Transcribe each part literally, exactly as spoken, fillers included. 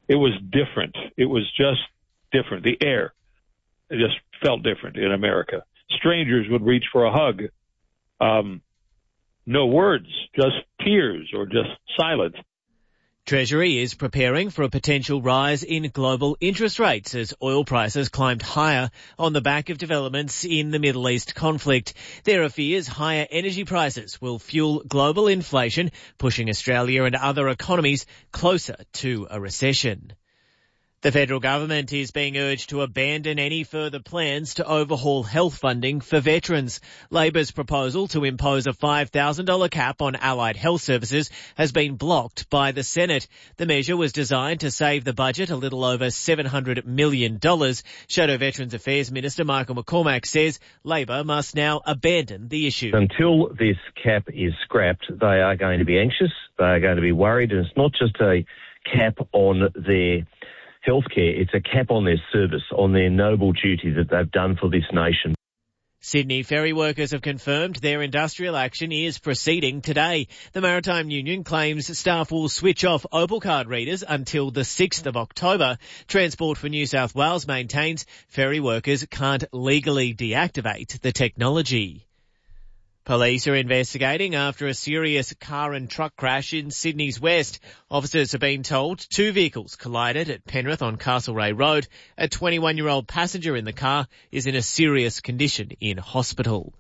it was different. It was just different. The air, it just felt different in America. Strangers would reach for a hug. Um, no words, just tears or just silence. Treasury is preparing for a potential rise in global interest rates as oil prices climbed higher on the back of developments in the Middle East conflict. There are fears higher energy prices will fuel global inflation, pushing Australia and other economies closer to a recession. The federal government is being urged to abandon any further plans to overhaul health funding for veterans. Labor's proposal to impose a five thousand dollars cap on allied health services has been blocked by the Senate. The measure was designed to save the budget a little over seven hundred million dollars. Shadow Veterans Affairs Minister Michael McCormack says Labor must now abandon the issue. Until this cap is scrapped, they are going to be anxious, they are going to be worried, and it's not just a cap on their healthcare, it's a cap on their service, on their noble duty that they've done for this nation. Sydney ferry workers have confirmed their industrial action is proceeding today. The Maritime Union claims staff will switch off Opal card readers until the sixth of October. Transport for New South Wales maintains ferry workers can't legally deactivate the technology. Police are investigating after a serious car and truck crash in Sydney's west. Officers have been told two vehicles collided at Penrith on Castlereagh Road. A twenty-one-year-old passenger in the car is in a serious condition in hospital.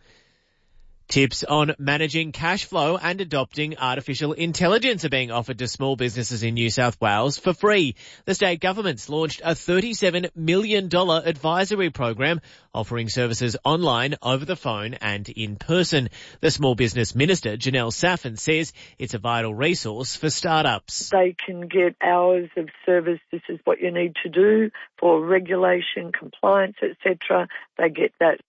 Tips on managing cash flow and adopting artificial intelligence are being offered to small businesses in New South Wales for free. The state government's launched a thirty-seven million dollars advisory program offering services online, over the phone and in person. The Small Business Minister, Janelle Saffin, says it's a vital resource for startups. They can get hours of service. This is what you need to do for regulation, compliance, et cetera. They get that.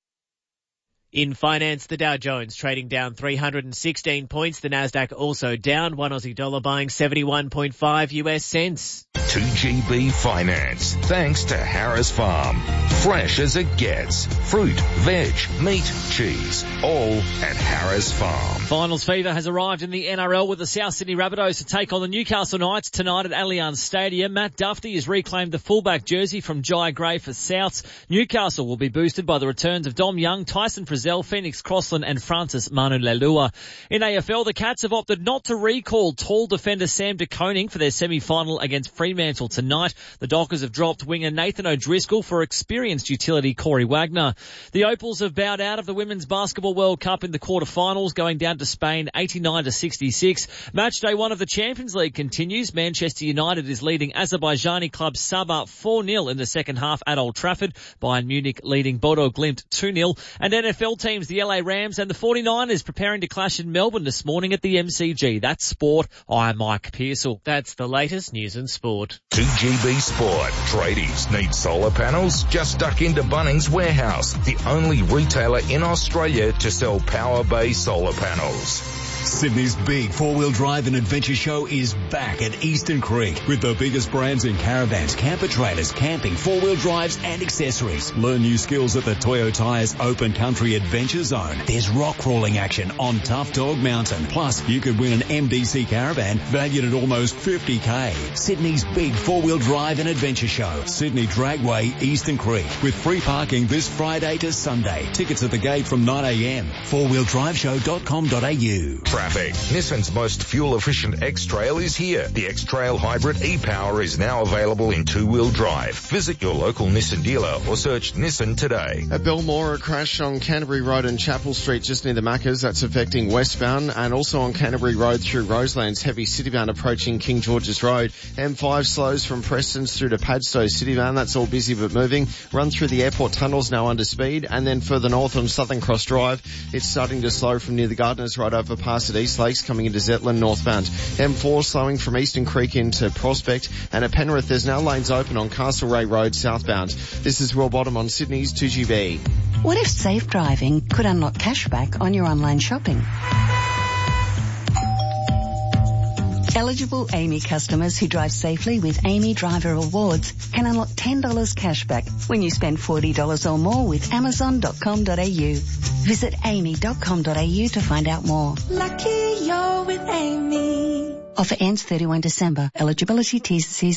In finance, the Dow Jones trading down three hundred sixteen points. The Nasdaq also down, one Aussie dollar buying seventy-one point five U S cents. two G B Finance, thanks to Harris Farm. Fresh as it gets. Fruit, veg, meat, cheese, all at Harris Farm. Finals fever has arrived in the N R L with the South Sydney Rabbitohs to take on the Newcastle Knights tonight at Allianz Stadium. Matt Duffy has reclaimed the fullback jersey from Jai Gray for Souths. Newcastle will be boosted by the returns of Dom Young, Tyson Frizzell, Phoenix Crossland and Francis Manu Leilua. In A F L, the Cats have opted not to recall tall defender Sam De Koning for their semi-final against Fremantle tonight. The Dockers have dropped winger Nathan O'Driscoll for experienced utility Corey Wagner. The Opals have bowed out of the Women's Basketball World Cup in the quarterfinals, going down to Spain eighty-nine to sixty-six. Match day one of the Champions League continues. Manchester United is leading Azerbaijani club Sabah four nil in the second half at Old Trafford. Bayern Munich leading Bodo Glimt two nil. And N F L teams, the L A Rams and the forty-niners, preparing to clash in Melbourne this morning at the M C G. That's sport. I'm Mike Pearsall. That's the latest news and sport. two G B Sport. Tradies need solar panels? Just duck into Bunnings Warehouse, the only retailer in Australia to sell Power Bay solar panels. Sydney's big four-wheel drive and adventure show is back at Eastern Creek with the biggest brands in caravans, camper trailers, camping, four-wheel drives and accessories. Learn new skills at the Toyo Tires Open Country Adventure Zone. There's rock crawling action on Tough Dog Mountain. Plus, you could win an M D C caravan valued at almost fifty K. Sydney's big four-wheel drive and adventure show. Sydney Dragway, Eastern Creek, with free parking this Friday to Sunday. Tickets at the gate from nine a m. four wheel drive show dot com dot a u. Traffic. Nissan's most fuel-efficient X-Trail is here. The X-Trail Hybrid e-Power is now available in two-wheel drive. Visit your local Nissan dealer or search Nissan today. At Belmore, a crash on Canterbury Road and Chapel Street just near the Maccas. That's affecting westbound, and also on Canterbury Road through Roselands, heavy citybound approaching King George's Road. M five slows from Preston's through to Padstow citybound. That's all busy but moving. Run through the airport tunnels now under speed, and then further north on Southern Cross Drive, it's starting to slow from near the Gardeners Road over past at East Lakes coming into Zetland northbound. M four slowing from Eastern Creek into Prospect, and at Penrith there's now lanes open on Castlereagh Road southbound. This is Will Bottom on Sydney's two G B. What if safe driving could unlock cashback on your online shopping? Eligible Amy customers who drive safely with Amy Driver Rewards can unlock ten dollars cashback when you spend forty dollars or more with amazon dot com dot a u. Visit amy dot com dot a u to find out more. Lucky you're with Amy. Offer ends thirty-first December. Eligibility T's and C's